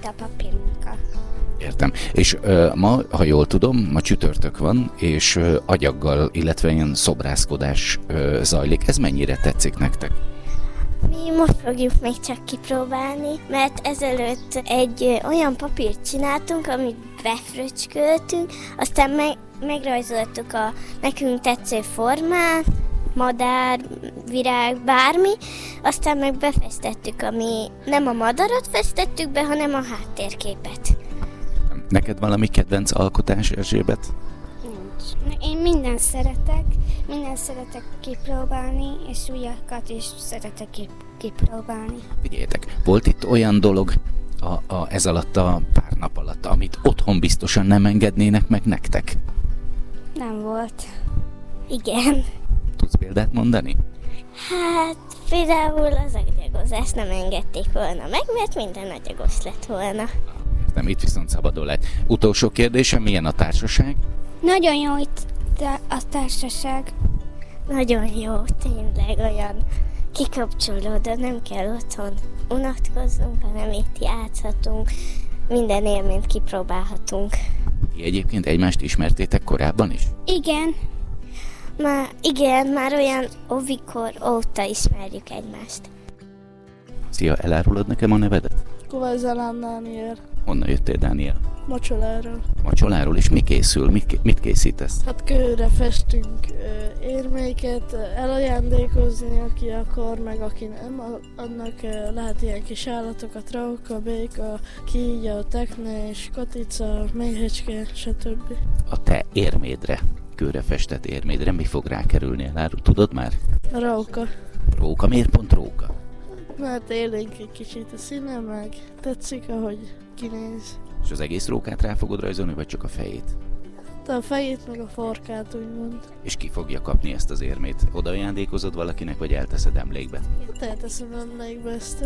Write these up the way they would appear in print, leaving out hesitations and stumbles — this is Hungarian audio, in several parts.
a papírmunka. Értem. És ma, ha jól tudom, ma csütörtök van, és agyaggal, illetve ilyen szobrászkodás zajlik. Ez mennyire tetszik nektek? Mi most fogjuk még csak kipróbálni, mert ezelőtt egy olyan papírt csináltunk, amit befröcsköltünk, aztán megrajzoltuk a nekünk tetsző formát, madár, virág, bármi, aztán meg befestettük, ami nem a madarat festettük be, hanem a háttérképet. Neked valami kedvenc alkotás, Erzsébet? Nincs. Én mindent szeretek kipróbálni, és újakat is szeretek kipróbálni. Figyeljetek, volt itt olyan dolog ez alatt a pár nap alatt, amit otthon biztosan nem engednének meg nektek? Nem volt. Igen. Tudsz példát mondani? Hát például az agyagozást nem engedték volna meg, mert minden agyagos lett volna. Értem, itt viszont szabadon lehet. Utolsó kérdésem, milyen a társaság? Nagyon jó itt a társaság. Nagyon jó, tényleg olyan kikapcsolódó, nem kell otthon unatkoznunk, hanem itt játszhatunk, minden élményt kipróbálhatunk. Ti egyébként egymást ismertétek korábban is? Igen, már olyan óvikor óta ismerjük egymást. Szia, elárulod nekem a nevedet? Kovács Zalán Dániel. Honnan jöttél, Dániel? Macsoláról. Macsoláról, és mi készül? Mit készítesz? Hát kőre festünk érméket, elajándékozni, aki akar, meg aki nem, annak lehet ilyen kis állatokat, róka, béka, kígyó, teknés, katica, méhecske, stb. A te érmédre, kőre festett érmédre mi fog rákerülni? Tudod már? Róka. Róka? Miért pont róka? Mert élénk egy kicsit a színe, meg tetszik, ahogy kinéz. És az egész rókát rá fogod rajzolni, vagy csak a fejét? De a fejét, meg a farkát, úgymond. És ki fogja kapni ezt az érmét? Oda ajándékozod valakinek, vagy elteszed emlékbe? Hát elteszem emlékbe ezt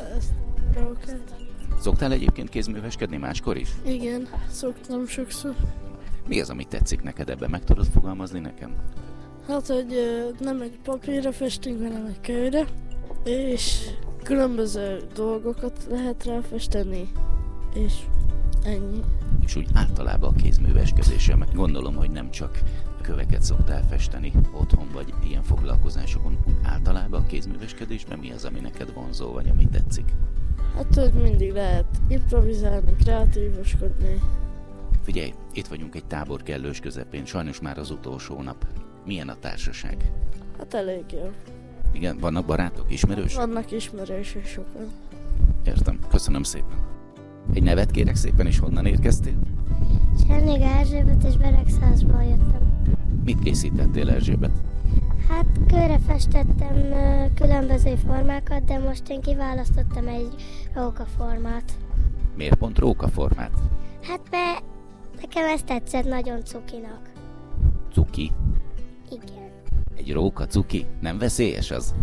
a rókát. Szoktál egyébként kézműveskedni máskor is? Igen, szoktam sokszor. Mi az, amit tetszik neked ebben? Meg tudod fogalmazni nekem? Hát, hogy nem egy papírra festünk, hanem egy kőre, és különböző dolgokat lehet ráfesteni, és ennyi. És úgy általában a kézműveskedéssel, meg gondolom, hogy nem csak köveket szoktál festeni otthon, vagy ilyen foglalkozásokon, úgy általában a kézműveskedésben mi az, ami neked vonzó, vagy ami tetszik? Hát, hogy mindig lehet improvizálni, kreatívoskodni. Figyelj, itt vagyunk egy tábor kellős közepén, sajnos már az utolsó nap. Milyen a társaság? Hát elég jó. Igen, vannak barátok, ismerősök? Vannak ismerősök sokan. Értem, köszönöm szépen. Egy nevet kérek szépen, és honnan érkeztél? Cserniga Erzsébet és Beregszázból jöttem. Mit készítettél, Erzsébet? Hát kőre festettem különböző formákat, de most én kiválasztottam egy rókaformát. Miért pont rókaformát? Hát nekem ez tetszett nagyon cukinak. Cuki? Igen. Egy róka cuki? Nem veszélyes az?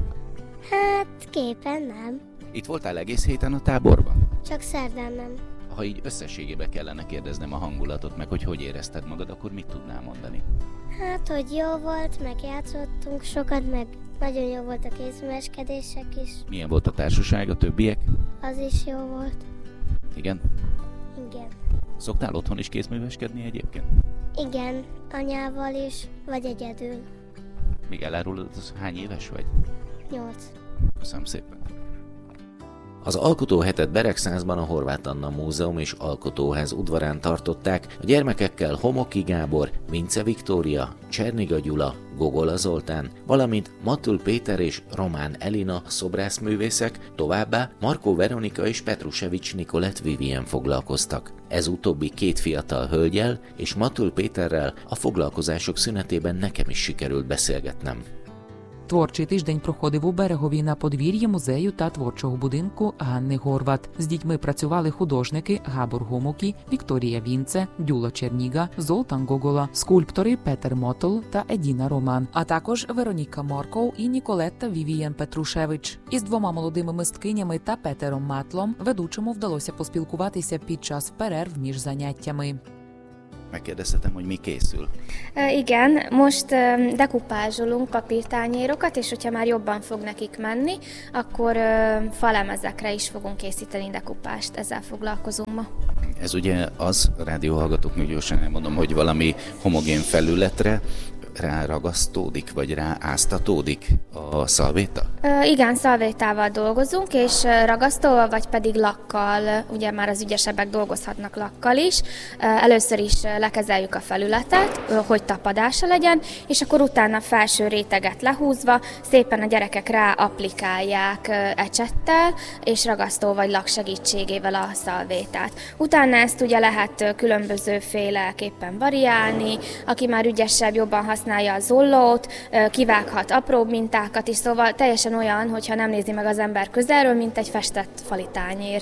Hát képen nem. Itt voltál egész héten a táborban? Csak szerdán nem. Ha így összességében kellene kérdeznem a hangulatot, meg hogy érezted magad, akkor mit tudnál mondani? Hát, hogy jó volt, meg játszottunk sokat, meg nagyon jó volt a kézműveskedések is. Milyen volt a társaság, a többiek? Az is jó volt. Igen? Igen. Szoktál otthon is kézműveskedni egyébként? Igen, anyával is, vagy egyedül. Még elárulod, az hány éves vagy? 8. Köszönöm szépen. Az alkotóhetet Beregszázban a Horváth Anna Múzeum és Alkotóház udvarán tartották, a gyermekekkel Homoki Gábor, Vince Viktória, Cserniga Gyula, Gogola Zoltán, valamint Mattul Péter és Román Elina szobrászművészek, továbbá Markó Veronika és Petrusevics Nikolett Vivien foglalkoztak. Ez utóbbi két fiatal hölgyel és Mattul Péterrel a foglalkozások szünetében nekem is sikerült beszélgetnem. Творчий тиждень проходив у Берегові на подвір'ї музею та творчого будинку Ганни Горват. З дітьми працювали художники Габор Гомокі, Вікторія Вінце, Дюла Черніга, Золтан Гогола, скульптори Петер Мотл та Едіна Роман, а також Вероніка Морков і Ніколетта Вівієн Петрушевич. Із двома молодими мисткинями та Петером Матлом ведучому вдалося поспілкуватися під час перерв між заняттями. Megkérdeztetem, hogy mi készül. Igen, most dekupázsolunk papírtányérokat, és hogyha már jobban fog nekik menni, akkor falemezekre is fogunk készíteni dekupást, ezzel foglalkozunk ma. Ez ugye az, rádióhallgatóknak gyorsan elmondom, hogy valami homogén felületre ráragasztódik, vagy rááztatódik a szalvéta? Igen, szalvétával dolgozunk, és ragasztóval, vagy pedig lakkal, ugye már az ügyesebbek dolgozhatnak lakkal is. Először is lekezeljük a felületet, hogy tapadása legyen, és akkor utána felső réteget lehúzva szépen a gyerekek rá applikálják ecsettel, és ragasztó vagy lak segítségével a szalvétát. Utána ezt ugye lehet különbözőféleképpen variálni, aki már ügyesebb, jobban használja a zollót, kivághat apróbb mintákat is, szóval teljesen olyan, hogyha nem nézi meg az ember közelről, mint egy festett fali tányér.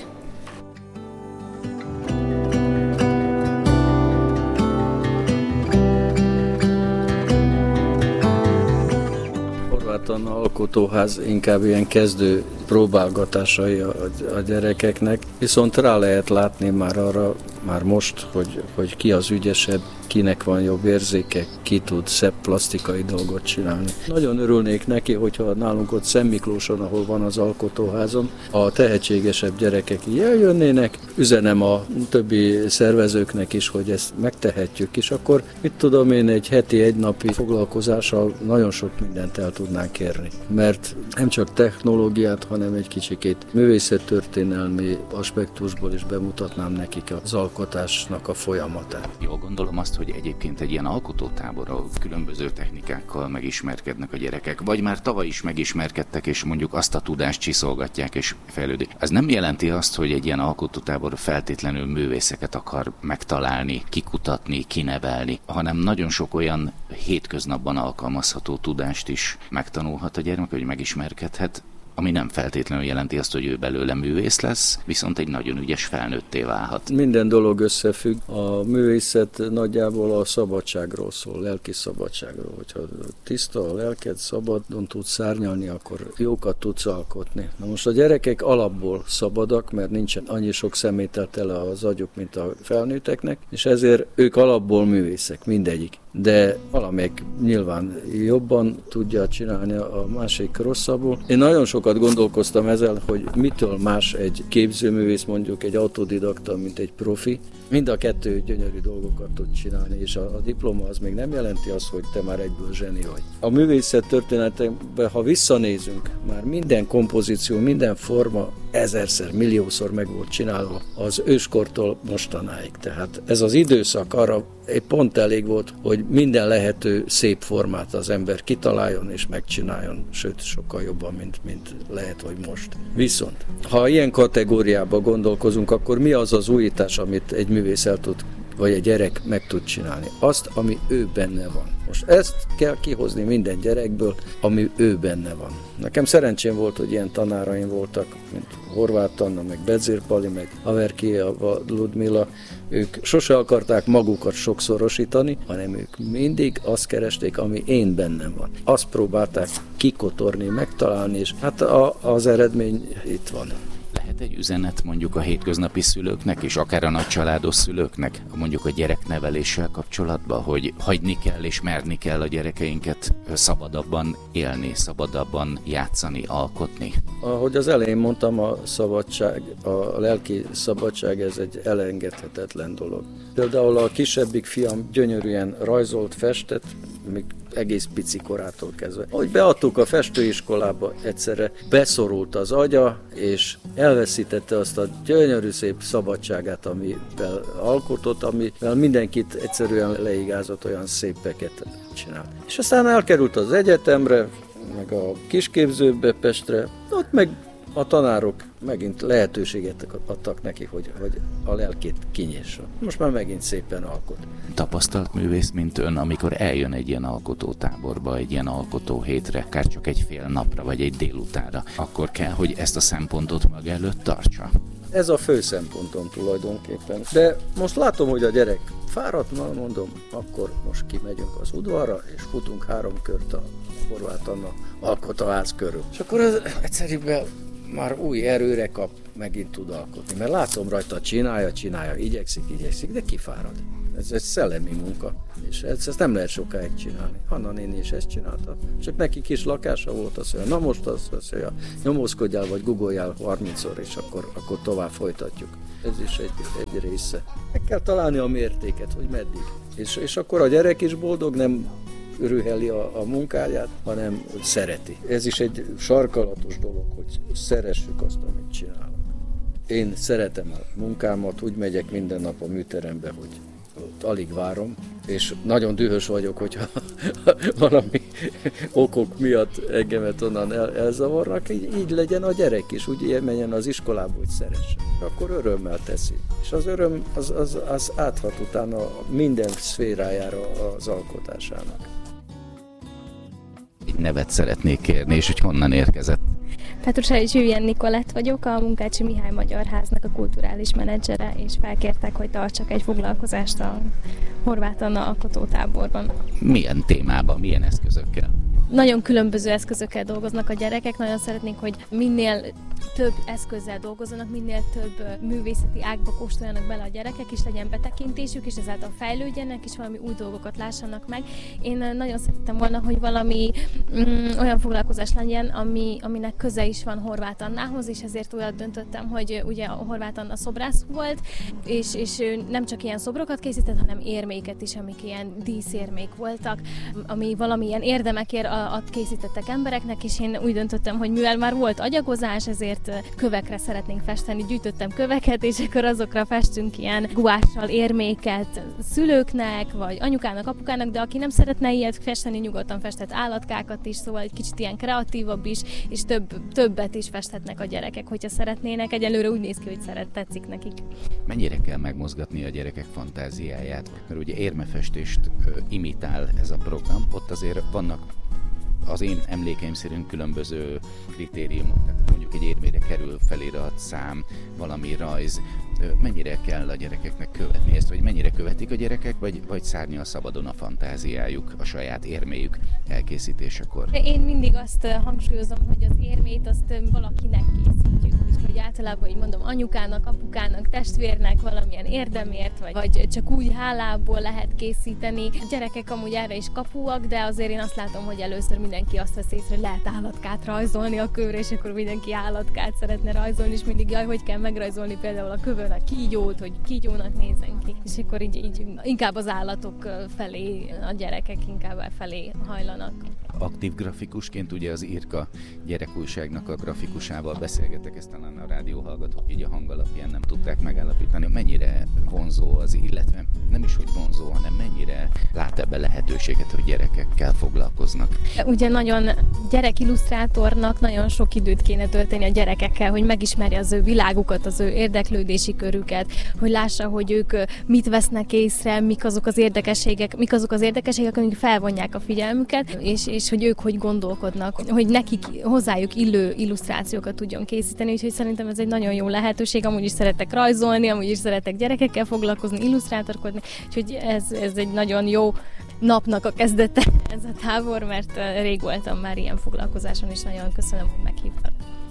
Horváth Anna Alkotóház inkább ilyen kezdő próbálgatásai a gyerekeknek, viszont rá lehet látni már arra, már most, hogy ki az ügyesebb, kinek van jobb érzéke, ki tud szebb plastikai dolgot csinálni. Nagyon örülnék neki, hogyha nálunk ott Szent Miklóson, ahol van az alkotóházam, a tehetségesebb gyerekek így eljönnének, üzenem a többi szervezőknek is, hogy ezt megtehetjük, és akkor mit tudom én, egy heti, egy napi foglalkozással nagyon sok mindent el tudnánk érni. Mert nem csak technológiát, hanem egy kicsikét művészettörténelmi aspektusból is bemutatnám nekik az alkotásnak a folyamatát. Jól gondolom azt, hogy egyébként egy ilyen alkotótábor, ahol különböző technikákkal megismerkednek a gyerekek, vagy már tavaly is megismerkedtek, és mondjuk azt a tudást csiszolgatják és fejlődik. Ez nem jelenti azt, hogy egy ilyen alkotótábor feltétlenül művészeket akar megtalálni, kikutatni, kinevelni, hanem nagyon sok olyan hétköznapban alkalmazható tudást is megtanulhat a gyermek, hogy megismerkedhet, ami nem feltétlenül jelenti azt, hogy ő belőle művész lesz, viszont egy nagyon ügyes felnőtté válhat. Minden dolog összefügg. A művészet nagyjából a szabadságról szól, lelki szabadságról. Hogyha tiszta a lelked, szabadon tudsz szárnyalni, akkor jókat tudsz alkotni. Na most a gyerekek alapból szabadak, mert nincsen annyi sok szeméttel tele az agyuk, mint a felnőtteknek, és ezért ők alapból művészek, mindegyik. De valamelyik nyilván jobban tudja csinálni, a másik rosszabbul. Én nagyon sokat gondolkoztam ezzel, hogy mitől más egy képzőművész, mondjuk egy autodidakta, mint egy profi. Mind a kettő gyönyörű dolgokat tud csinálni, és a diploma az még nem jelenti azt, hogy te már egyből zseni vagy. A művészet történetekben, ha visszanézünk, már minden kompozíció, minden forma ezerszer, milliószor meg volt csinálva az őskortól mostanáig. Tehát ez az időszak arra pont elég volt, hogy minden lehető szép formát az ember kitaláljon és megcsináljon, sőt, sokkal jobban, mint lehet, hogy most. Viszont, ha ilyen kategóriában gondolkozunk, akkor mi az az újítás, amit egy művész el tud, vagy egy gyerek meg tud csinálni? Azt, ami ő benne van. Most ezt kell kihozni minden gyerekből, ami ő benne van. Nekem szerencsém volt, hogy ilyen tanáraim voltak, mint Horváth Anna, meg Bedzir Pali, meg Haverkieva Ludmila. Ők sose akarták magukat sokszorosítani, hanem ők mindig azt keresték, ami én bennem van. Azt próbálták kikotorni, megtalálni, és hát az eredmény itt van. Lehet egy üzenet mondjuk a hétköznapi szülőknek, és akár a nagycsaládos szülőknek, mondjuk a gyerekneveléssel kapcsolatban, hogy hagyni kell és merni kell a gyerekeinket szabadabban élni, szabadabban játszani, alkotni? Ahogy az elején mondtam, a szabadság, a lelki szabadság, ez egy elengedhetetlen dolog. Például a kisebbik fiam gyönyörűen rajzolt, festett, még egész pici korától kezdve. Ahogy beadtuk a festőiskolába, egyszerre beszorult az agya, és elveszítette azt a gyönyörű szép szabadságát, amivel alkotott, amivel mindenkit egyszerűen leigázott, olyan szépeket csinált. És aztán elkerült az egyetemre, meg a kisképzőbe Pestre, ott meg a tanárok megint lehetőséget adtak neki, hogy a lelkét kinyissa. Most már megint szépen alkot. Tapasztalt művész, mint ön, amikor eljön egy ilyen alkotótáborba, egy ilyen alkotóhétre, akár csak egy fél napra, vagy egy délutánra, akkor kell, hogy ezt a szempontot maga előtt tartsa? Ez a fő szempontom tulajdonképpen. De most látom, hogy a gyerek fáradt, mondom, akkor most kimegyünk az udvarra, és futunk 3 kört a Horváth Anna Alkotóház körül. És akkor az egyszerűen már új erőre kap, megint tud alkotni. Mert látom rajta, csinálja, igyekszik, de kifárad. Ez egy szellemi munka, és ezt nem lehet sokáig csinálni. Hanna néni is ezt csinálta. Csak neki kis lakása volt, azt mondja, na most azt mondja, nyomózkodjál vagy guggoljál 30-szor, és akkor tovább folytatjuk. Ez is egy része. Meg kell találni a mértéket, hogy meddig. És akkor a gyerek is boldog, nem örülheli a munkáját, hanem szereti. Ez is egy sarkalatos dolog, hogy szeressük azt, amit csinálunk. Én szeretem a munkámat, úgy megyek minden nap a műterembe, hogy ott alig várom, és nagyon dühös vagyok, hogyha valami okok miatt engemet onnan elzavarnak, így legyen a gyerek is, úgy menjen az iskolába, hogy szeresse. Akkor örömmel teszi. És az öröm az áthat utána minden szférájára az alkotásának. Egy nevet szeretnék kérni, és hogy honnan érkezett. Petrusári Zsűvjen Nikolett vagyok, a Munkácsi Mihály Magyar Háznak a kulturális menedzsere, és felkértek, hogy tartsak egy foglalkozást a Horváth Anna alkotótáborban. Milyen témában, milyen eszközökkel? Nagyon különböző eszközökkel dolgoznak a gyerekek, nagyon szeretnénk, hogy minél több eszközzel dolgozzanak, minél több művészeti ágba kóstoljanak bele a gyerekek, és legyen betekintésük, és ezáltal fejlődjenek, és valami új dolgokat lássanak meg. Én nagyon szerettem volna, hogy valami olyan foglalkozás legyen, aminek köze is van Horváth Annához, és ezért olyat döntöttem, hogy ugye a Horváth Anna szobrász volt, és nem csak ilyen szobrokat készített, hanem érméket is, amik ilyen díszérmék voltak, ami valamilyen érdemekért készítettek embereknek, és én úgy döntöttem, hogy mivel már volt agyagozás, ezért kövekre szeretnénk festeni, gyűjtöttem köveket, és akkor azokra festünk ilyen guással érméket szülőknek, vagy anyukának, apukának, de aki nem szeretne ilyet festeni, nyugodtan festett állatkákat is, szóval egy kicsit ilyen kreatívabb is, és többet is festhetnek a gyerekek, hogyha szeretnének. Egyelőre úgy néz ki, hogy tetszik nekik. Mennyire kell megmozgatni a gyerekek fantáziáját? Mert ugye érmefestést imitál ez a program, ott azért vannak az én emlékeim szerint különböző kritériumok, tehát mondjuk egy érmére kerül felirat, szám, valami rajz. Mennyire kell a gyerekeknek követni ezt, vagy mennyire követik a gyerekek, vagy szárnyal szabadon a fantáziájuk, a saját érméjük elkészítésekor? Én mindig azt hangsúlyozom, hogy az érmét azt valakinek készítjük, úgyhogy általában így mondom anyukának, apukának, testvérnek valamilyen érdemért, vagy csak úgy hálából lehet készíteni. A gyerekek amúgy erre is kapúak, de azért én azt látom, hogy először mindenki azt vesz észre, hogy lehet állatkát rajzolni a kőre, és akkor mindenki állatkát szeretne rajzolni, és mindig hogy kell megrajzolni például a kövön a kígyót, hogy kígyónak nézzen ki. És akkor így inkább az állatok felé, a gyerekek inkább felé hajlanak. Aktív grafikusként ugye az Irka gyerekújságnak a grafikusával beszélgetek, ezt talán a rádióhallgatók így a hang alapján nem tudták megállapítani, mennyire vonzó az, illetve nem is hogy vonzó, hanem mennyire lát ebbe lehetőséget, hogy gyerekekkel foglalkoznak. Ugye nagyon gyerekillusztrátornak nagyon sok időt kéne tölteni a gyerekekkel, hogy megismerje az ő világukat, az ő érdeklődési körüket, hogy lássa, hogy ők mit vesznek észre, mik azok az érdekességek, amik felvonják a figyelmüket, és hogy ők hogy gondolkodnak, hogy nekik hozzájuk illő illusztrációkat tudjon készíteni, úgyhogy szerintem ez egy nagyon jó lehetőség, amúgy is szeretek rajzolni, amúgy is szeretek gyerekekkel foglalkozni, illusztrátorkodni, úgyhogy ez egy nagyon jó napnak a kezdete ez a tábor, mert rég voltam már ilyen foglalkozáson, és nagyon köszönöm, hogy meghívtak.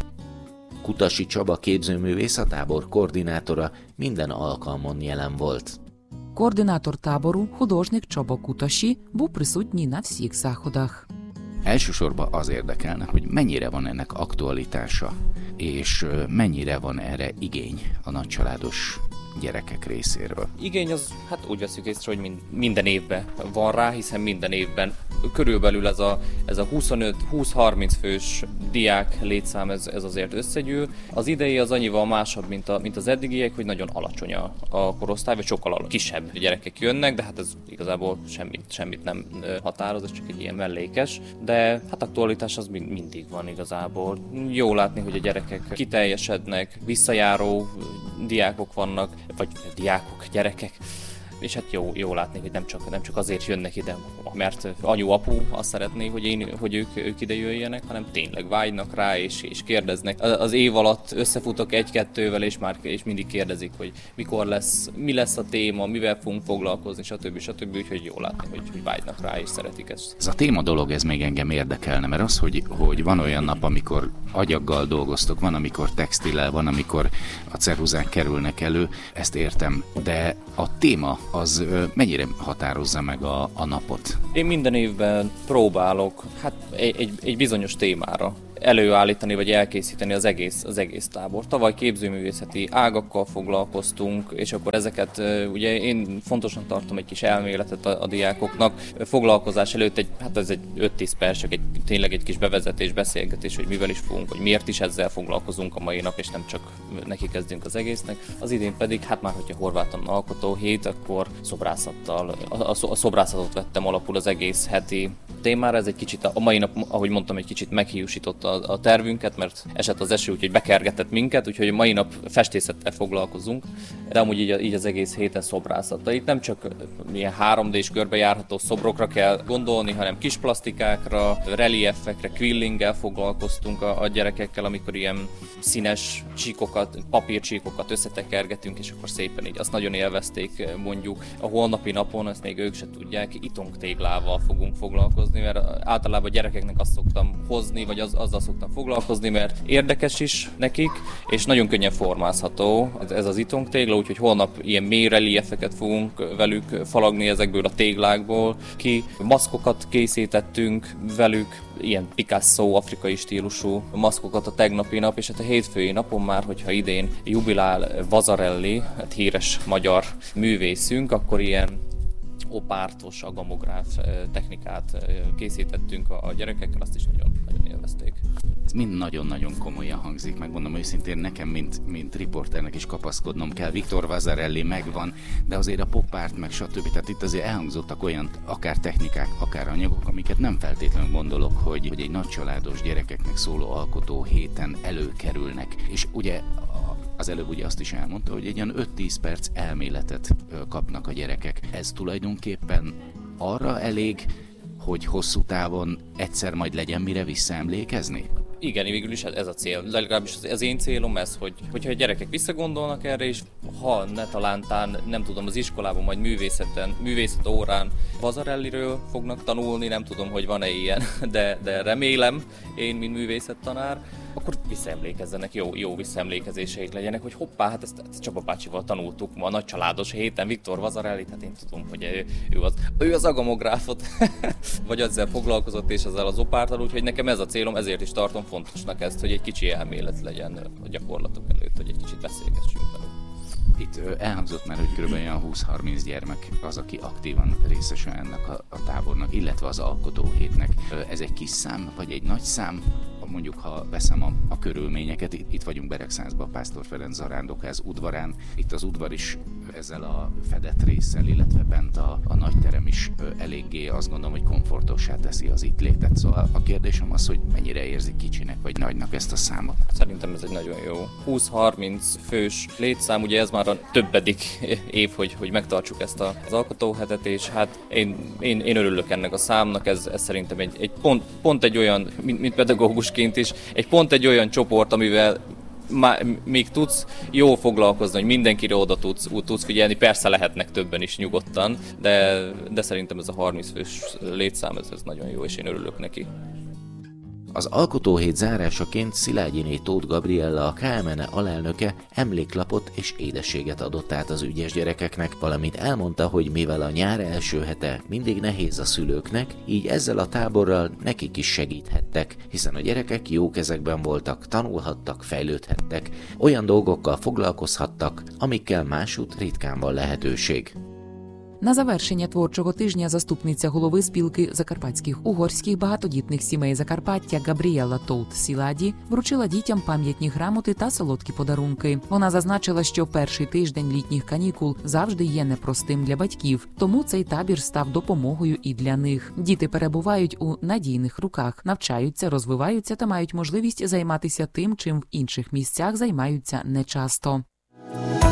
Kutasi Csaba képzőművész, a tábor koordinátora, minden alkalmon jelen volt. Координатор табору, художник Чаба Куташі, був присутній на всіх заходах. Elsősorban az érdekelne, hogy mennyire van ennek aktualitása, és mennyire van erre igény a nagycsaládos gyerekek részéről. Igény az, hát úgy veszük észre, hogy minden évben van rá, hiszen minden évben körülbelül ez a 25-20-30 fős diák létszám ez azért összegyűl. Az idei az annyival másabb, mint az eddigiek, hogy nagyon alacsony a korosztály, vagy sokkal kisebb gyerekek jönnek, de hát ez igazából semmit nem határoz, ez csak egy ilyen mellékes. De hát aktualitás az mindig van igazából. Jó látni, hogy a gyerekek kiteljesednek, visszajáró diákok vannak, vagy diákok, gyerekek, és hát jó látni, hogy nem csak azért jönnek ide, mert anyu-apu azt szeretné, hogy ők ide jöjjenek, hanem tényleg vágynak rá, és kérdeznek. Az év alatt összefutok egy-kettővel, és mindig kérdezik, hogy mikor lesz, mi lesz a téma, mivel fogunk foglalkozni, stb. Úgyhogy jó látni, hogy vágynak rá, és szeretik ezt. Ez a téma dolog, ez még engem érdekelne, mert az, hogy van olyan nap, amikor agyaggal dolgoztok, van, amikor textillel, van, amikor a ceruzák kerülnek elő, ezt értem, de a téma az mennyire határozza meg a napot? Én minden évben próbálok egy bizonyos témára előállítani vagy elkészíteni az egész tábor. Tavaly képzőművészeti ágakkal foglalkoztunk, és akkor ezeket ugye én fontosan tartom egy kis elméletet a diákoknak. Foglalkozás előtt ez egy 5-10 perc, csak tényleg egy kis bevezetés, beszélgetés, hogy mivel is fogunk, hogy miért is ezzel foglalkozunk a mai nap, és nem csak neki kezdünk az egésznek. Az idén pedig, hogyha Horváth Anna alkotó hét, akkor szobrászattal, a szobrászatot vettem alapul az egész heti témára. Ez egy kicsit a mai nap, ahogy mondtam, egy kicsit meghiúsított a tervünket, mert esett az eső, úgyhogy bekergetett minket, úgyhogy mai nap festészettel foglalkozunk, de amúgy így az egész héten szobrászattal. Itt nem csak ilyen 3D-s körbejárható szobrokra kell gondolni, hanem kis plastikákra, reliefekre, quillinggel foglalkoztunk a gyerekekkel, amikor ilyen színes csíkokat, papírcsíkokat összetekergetünk, és akkor szépen így azt nagyon élvezték, mondjuk. A holnapi napon, ezt még ők se tudják, itongtéglával fogunk foglalkozni, mert általában a gyerekeknek azt szoktam hozni, vagy azzal szoktam foglalkozni, mert érdekes is nekik, és nagyon könnyen formázható ez az itongtégla, úgyhogy holnap ilyen mély reliefeket fogunk velük falagni ezekből a téglákból ki. Maszkokat készítettünk velük, ilyen Picasso afrikai stílusú maszkokat a tegnapi nap, és a hétfői napon már, hogyha idén jubilál Vasarely, híres magyar művészünk, akkor ilyen opártos, agamográf technikát készítettünk a gyerekekkel, azt is nagyon élvezték. Ez mind nagyon-nagyon komolyan hangzik, megmondom őszintén, nekem, mint riporternek is kapaszkodnom kell. Viktor Vasarely megvan, de azért a popárt, meg stb. Tehát itt azért elhangzottak olyan akár technikák, akár anyagok, amiket nem feltétlenül gondolok, hogy egy nagycsaládos gyerekeknek szóló alkotó héten előkerülnek. És ugye az előbb ugye azt is elmondta, hogy egy olyan 5-10 perc elméletet kapnak a gyerekek. Ez tulajdonképpen arra elég, hogy hosszú távon egyszer majd legyen mire visszaemlékezni? Igen, végül is ez a cél. Legalábbis az én célom ez, hogyha a gyerekek visszagondolnak erre, és ha ne talántán, nem tudom, az iskolában majd művészet órán Vasarelyről fognak tanulni, nem tudom, hogy van-e ilyen, de remélem én, mint művészettanár, akkor visszaemlékezzenek, jó visszaemlékezéseik legyenek, hogy hoppá, hát ezt Csaba bácsival tanultuk ma a nagycsaládos héten, Viktor Vasarely, hát én tudom, hogy ő az agamográfot, vagy ezzel foglalkozott, és ezzel az opártal, úgyhogy nekem ez a célom, ezért is tartom fontosnak ezt, hogy egy kicsi elmélet legyen a gyakorlatok előtt, hogy egy kicsit beszélgessünk velük. Itt elhangzott már, hogy kb. 20-30 gyermek az, aki aktívan részese ennek a tábornak, illetve az alkotóhétnek. Ez egy kis szám, vagy egy nagy szám? Mondjuk, ha veszem a körülményeket, itt vagyunk Beregszázban, a Pásztor Ferenc zarándokház udvarán, itt az udvar is ezzel a fedett résszel, illetve bent a nagy terem is eléggé, azt gondolom, hogy komfortossá teszi az itt létet. Szóval a kérdésem az, hogy mennyire érzik kicsinek vagy nagynak ezt a számot? Szerintem ez egy nagyon jó 20-30 fős létszám, ugye ez már a többedik év, hogy megtartsuk ezt az alkotóhetet, és hát én örülök ennek a számnak, ez szerintem egy pont egy olyan, mint pedagógusként is, egy olyan csoport, amivel még tudsz jól foglalkozni, hogy mindenkire oda tudsz figyelni, persze lehetnek többen is nyugodtan, de szerintem ez a 30 fős létszám, ez nagyon jó, és én örülök neki. Az alkotóhét zárásaként Szilágyiné Tóth Gabriella, a KMN alelnöke emléklapot és édességet adott át az ügyes gyerekeknek, valamint elmondta, hogy mivel a nyár első hete mindig nehéz a szülőknek, így ezzel a táborral nekik is segíthettek, hiszen a gyerekek jó kezekben voltak, tanulhattak, fejlődhettek, olyan dolgokkal foglalkozhattak, amikkel másút ritkán van lehetőség. На завершення творчого тижня заступниця голови спілки закарпатських угорських багатодітних сімей Закарпаття Габріела Tóth-Szilágyi вручила дітям пам'ятні грамоти та солодкі подарунки. Вона зазначила, що перший тиждень літніх канікул завжди є непростим для батьків, тому цей табір став допомогою і для них. Діти перебувають у надійних руках, навчаються, розвиваються та мають можливість займатися тим, чим в інших місцях займаються нечасто.